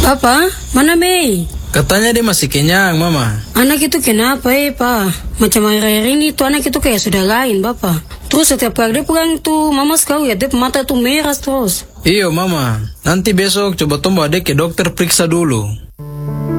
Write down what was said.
Papa, mana Mei? Katanya dia masih kenyang, Mama. Anak itu kenapa Pak? Macam akhir-akhir ini tuh anak itu kayak sudah lain, Bapak. Terus setiap kali dia pegang tuh, Mama sekali ya, dia mata tuh merah terus. Iyo, Mama. Nanti besok coba tombo adek ke dokter periksa dulu.